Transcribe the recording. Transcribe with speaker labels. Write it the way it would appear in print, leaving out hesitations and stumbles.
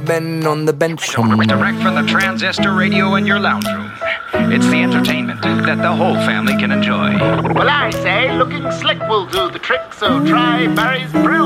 Speaker 1: been on the bench.
Speaker 2: Direct from the transistor radio in your lounge room. It's the entertainment that the whole family can enjoy.
Speaker 3: Well, I say looking slick will do the trick, so try Barry's Brew.